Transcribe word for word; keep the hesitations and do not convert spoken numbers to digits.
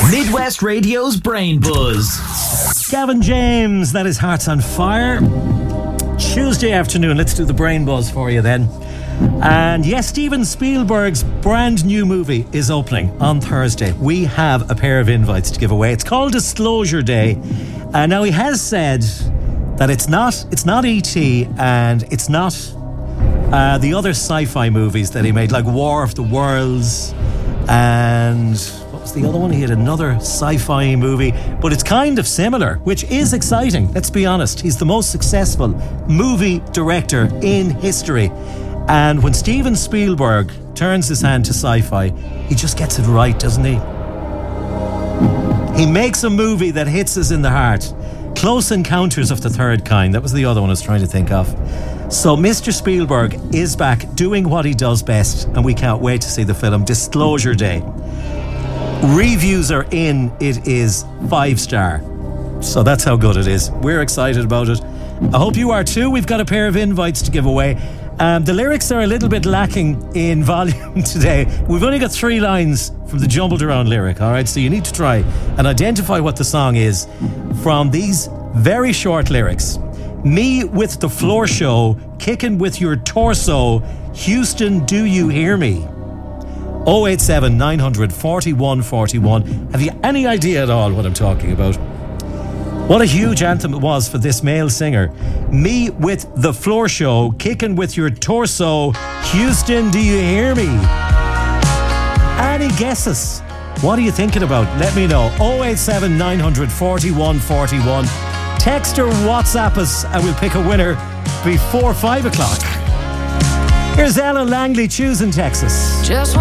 Midwest Radio's Brain Buzz. Gavin James, that is Hearts on Fire. Tuesday afternoon, let's do the Brain Buzz for you then. And yes, Steven Spielberg's brand new movie is opening on Thursday. We have a pair of invites to give away. It's called Disclosure Day. And now he has said that it's not it's not E T and it's not uh, the other sci-fi movies that he made, like War of the Worlds and what was the other one? He had another sci-fi movie, but it's kind of similar, which is exciting. Let's be honest. He's the most successful movie director in history. And when Steven Spielberg turns his hand to sci-fi, he just gets it right, doesn't he? He makes a movie that hits us in the heart. Close Encounters of the Third Kind. That was the other one I was trying to think of. So Mister Spielberg is back doing what he does best, and we can't wait to see the film Disclosure Day. Reviews are in. It is five star. So that's how good it is. We're excited about it. I hope you are too. We've got a pair of invites to give away. Um, the lyrics are a little bit lacking in volume today. We've only got three lines from the jumbled around lyric, all right? So you need to try and identify what the song is from these very short lyrics. Me with the floor show, kicking with your torso, Houston, do you hear me? oh eight seven, nine hundred, forty-one forty-one. Have you any idea at all what I'm talking about? What a huge anthem it was for this male singer. Me with the floor show, kicking with your torso, Houston, do you hear me? Any guesses? What are you thinking about? Let me know. oh eight seven, nine hundred, forty-one forty-one. Text or WhatsApp us and we'll pick a winner before five o'clock. Here's Ella Langley choosing Texas. Just